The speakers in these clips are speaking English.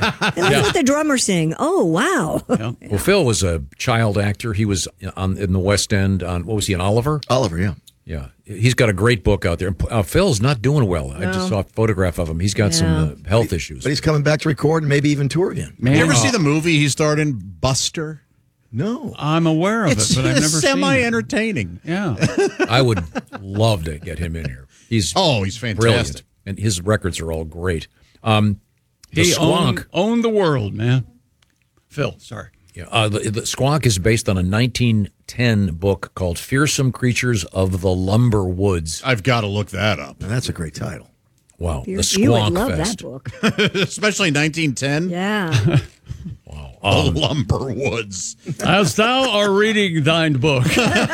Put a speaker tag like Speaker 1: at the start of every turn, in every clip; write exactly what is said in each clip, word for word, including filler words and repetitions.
Speaker 1: That's yeah. what the drummer sing. Oh, wow.
Speaker 2: Yeah. Well, Phil was a child actor. He was on in the West End on, what was he, on Oliver?
Speaker 3: Oliver, yeah.
Speaker 2: Yeah. He's got a great book out there. Uh, Phil's not doing well. No. I just saw a photograph of him. He's got yeah. some uh, health
Speaker 3: but,
Speaker 2: issues.
Speaker 3: But he's coming back to record and maybe even tour again.
Speaker 4: Man, you ever uh, see the movie he starred in, Buster?
Speaker 3: No.
Speaker 2: I'm aware of
Speaker 4: it's,
Speaker 2: it, but I've never seen it.
Speaker 4: It's semi-entertaining.
Speaker 2: Yeah. I would love to get him in here. He's
Speaker 4: Oh, he's fantastic.
Speaker 2: Brilliant. And his records are all great. Um, the
Speaker 5: he
Speaker 2: Squonk.
Speaker 5: Owned, owned the world, man. Phil, sorry.
Speaker 2: Yeah, uh, the, the Squonk is based on a nineteen ten book called Fearsome Creatures of the Lumber Woods.
Speaker 4: I've got to look that up.
Speaker 3: And that's a great title.
Speaker 2: Wow.
Speaker 1: The
Speaker 2: Squonk
Speaker 1: you would love
Speaker 2: Fest.
Speaker 1: that book.
Speaker 4: Especially nineteen ten.
Speaker 1: Yeah.
Speaker 2: Wow.
Speaker 4: Um, the Lumber Woods.
Speaker 5: As thou art reading thine book.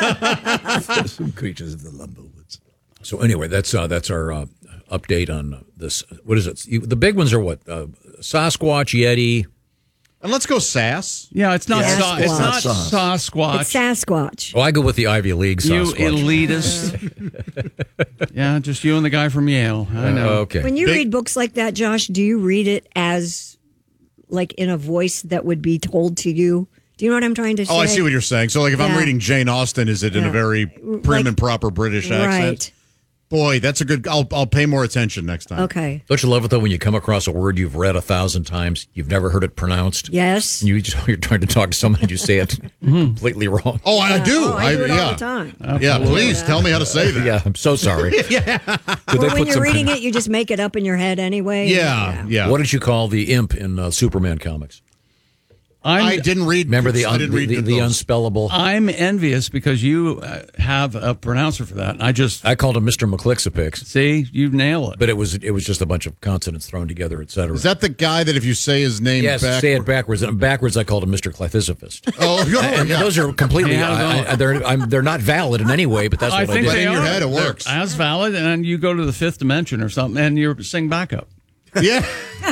Speaker 3: Fearsome Creatures of the Lumber Woods.
Speaker 2: So anyway, that's uh, that's our uh, update on this. What is it? You, the big ones are what? Uh, Sasquatch, Yeti.
Speaker 4: And let's go Sass.
Speaker 5: Yeah, it's not.
Speaker 1: Yeah.
Speaker 5: Sa- it's not
Speaker 3: Sasquatch.
Speaker 5: Sasquatch.
Speaker 1: It's Sasquatch.
Speaker 2: Oh, I go with the Ivy League
Speaker 5: You
Speaker 2: Sasquatch.
Speaker 5: elitist. Yeah, just you and the guy from Yale. I know.
Speaker 2: Uh, okay.
Speaker 1: When you
Speaker 4: Big-
Speaker 1: read books like that, Josh, do you read it as like in a voice that would be told to you? Do you know what I'm trying to say?
Speaker 4: Oh, I see what you're saying. So, like, if I'm
Speaker 1: Yeah.
Speaker 4: reading Jane Austen, is it in
Speaker 1: Yeah.
Speaker 4: a very prim
Speaker 1: Like-
Speaker 4: and proper British accent?
Speaker 1: Right.
Speaker 4: Boy, that's a good. I'll I'll pay more attention next time.
Speaker 1: Okay.
Speaker 2: Don't you love it though when you come across a word you've read a thousand times, you've never heard it pronounced?
Speaker 1: Yes.
Speaker 2: And you just, you're trying to talk to someone and you say it completely wrong.
Speaker 4: Oh, I do.
Speaker 1: Oh, I do it
Speaker 4: yeah.
Speaker 1: all the time.
Speaker 4: Yeah, please tell me how to say that.
Speaker 2: Yeah, I'm so sorry.
Speaker 4: yeah.
Speaker 2: Did
Speaker 1: Or when you're reading it, you just make it up in your head anyway.
Speaker 4: Yeah, yeah.
Speaker 2: What did you call the imp in uh, Superman comics?
Speaker 5: I'm,
Speaker 4: I didn't read.
Speaker 2: Remember the
Speaker 4: I
Speaker 2: un,
Speaker 4: didn't
Speaker 2: the,
Speaker 4: read
Speaker 2: the, the
Speaker 4: those.
Speaker 2: unspellable?
Speaker 5: I'm envious because you uh, have a pronouncer for that. I just
Speaker 2: I called him Mister McClixapix,
Speaker 5: see you nail it.
Speaker 2: but it was it was just a bunch of consonants thrown together, et cetera.
Speaker 4: Is that the guy that if you say his name
Speaker 2: yes,
Speaker 4: back?
Speaker 2: say it backwards. And backwards, I called him Mister Clefisifist.
Speaker 4: Oh, oh,
Speaker 2: And
Speaker 4: yeah.
Speaker 2: those are completely.
Speaker 5: Yeah,
Speaker 2: I, I, they're I'm, they're not valid in any way, but that's
Speaker 5: I
Speaker 2: what I,
Speaker 5: think
Speaker 2: did.
Speaker 5: they
Speaker 4: in your
Speaker 5: are.
Speaker 4: head, it
Speaker 5: They're
Speaker 4: works.
Speaker 5: as valid, and you go to the fifth dimension or something, and you sing backup.
Speaker 4: Yeah.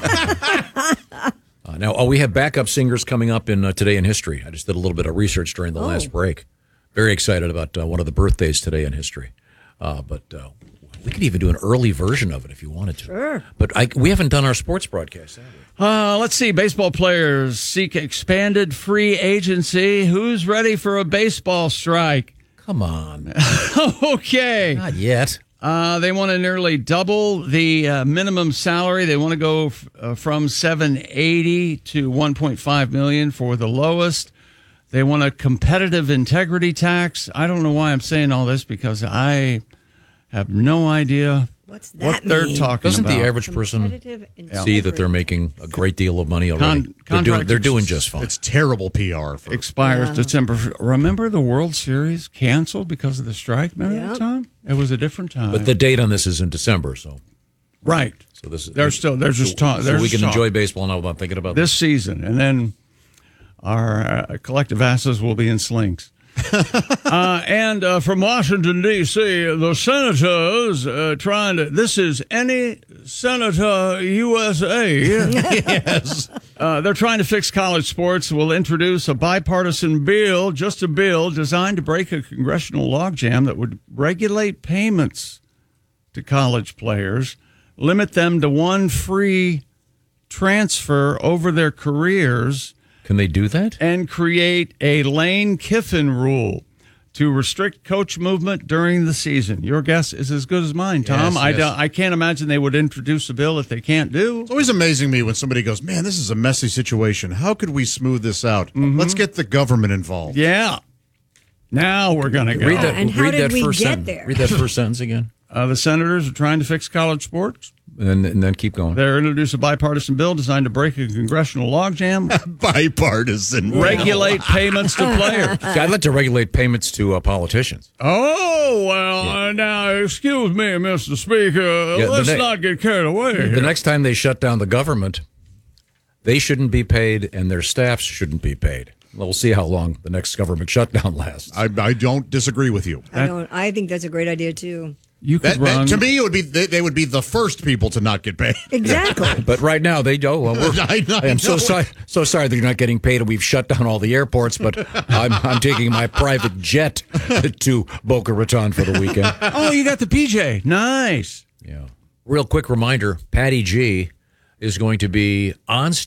Speaker 2: Uh, now, oh, we have backup singers coming up in uh, Today in History. I just did a little bit of research during the
Speaker 1: Oh.
Speaker 2: last break. Very excited about uh, one of the birthdays today in history. Uh, but uh, we could even do an early version of it if you wanted to.
Speaker 1: Sure.
Speaker 2: But I, we haven't done our sports broadcast, have we?
Speaker 5: Uh, let's see. Baseball players seek expanded free agency. Who's ready for a baseball strike?
Speaker 2: Come on.
Speaker 5: Okay.
Speaker 2: Not yet.
Speaker 5: Uh, they want to nearly double the uh, minimum salary. They want to go f- uh, from seven hundred eighty to one point five million for the lowest. They want a competitive integrity tax. I don't know why I'm saying all this because I have no idea
Speaker 1: What's that
Speaker 5: what they're
Speaker 1: mean?
Speaker 5: talking
Speaker 2: Doesn't
Speaker 5: about.
Speaker 2: the average person
Speaker 1: Competitive
Speaker 2: see that they're making a great deal of money already?
Speaker 5: Con-
Speaker 2: they're, doing,
Speaker 5: contract
Speaker 2: they're doing just fine.
Speaker 4: It's terrible P R. For,
Speaker 5: expires
Speaker 1: Yeah.
Speaker 5: December. Remember the World Series canceled because of the strike? Remember
Speaker 1: Yep.
Speaker 5: that time? It was a different time.
Speaker 2: But the date on this is in December, so
Speaker 5: right.
Speaker 2: so this is
Speaker 5: They're still there's
Speaker 2: so,
Speaker 5: just talk.
Speaker 2: so
Speaker 5: There's
Speaker 2: we can
Speaker 5: talk.
Speaker 2: enjoy baseball now without thinking about
Speaker 5: this season, and then our uh, collective asses will be in slings. uh, and uh, from Washington, D C, the senators uh, trying to. This is any senator U S A.
Speaker 4: yes.
Speaker 5: Uh, they're trying to fix college sports. Will introduce a bipartisan bill, just a bill designed to break a congressional logjam that would regulate payments to college players, limit them to one free transfer over their careers.
Speaker 2: Can they do that?
Speaker 5: And create a Lane Kiffin rule to restrict coach movement during the season. Your guess is as good as mine, Tom.
Speaker 4: Yes,
Speaker 5: I,
Speaker 4: yes.
Speaker 5: don't- I can't imagine they would introduce a bill that they can't do.
Speaker 4: It's always amazing me when somebody goes, man, this is a messy situation. How could we smooth this out?
Speaker 5: Mm-hmm.
Speaker 4: Let's get the government involved.
Speaker 5: Yeah. Now we're going to go.
Speaker 2: Read that.
Speaker 1: And how
Speaker 2: read
Speaker 1: did
Speaker 2: that
Speaker 1: we
Speaker 2: first
Speaker 1: get
Speaker 2: sentence.
Speaker 1: there?
Speaker 2: Read that first sentence again,
Speaker 5: Uh, the senators are trying to fix college sports.
Speaker 2: and then, and then keep going.
Speaker 5: They're introduce a bipartisan bill designed to break a congressional logjam,
Speaker 4: Bipartisan.
Speaker 5: regulate payments to players.
Speaker 2: I'd like to regulate payments to uh, politicians.
Speaker 5: Oh, well, uh, now, excuse me, Mister Speaker.
Speaker 2: Yeah, the
Speaker 5: Let's
Speaker 2: ne-
Speaker 5: not get carried away
Speaker 2: The
Speaker 5: here.
Speaker 2: next time they shut down the government, they shouldn't be paid, and their staffs shouldn't be paid. Well, we'll see how long the next government shutdown lasts.
Speaker 4: I, I don't disagree with you.
Speaker 1: I don't. I think that's a great idea too.
Speaker 5: You could
Speaker 4: That, that-
Speaker 5: run.
Speaker 4: to me, it would be they, they would be the first people to not get paid.
Speaker 1: Exactly.
Speaker 2: But right now they do. Well, we're,
Speaker 4: I know-
Speaker 2: I am so
Speaker 4: I know.
Speaker 2: sorry, so sorry that you're not getting paid, and we've shut down all the airports. But I'm, I'm taking my private jet to Boca Raton for the weekend.
Speaker 5: Oh, you got the P J. Nice.
Speaker 2: Yeah. Real quick reminder: Patty G is going to be on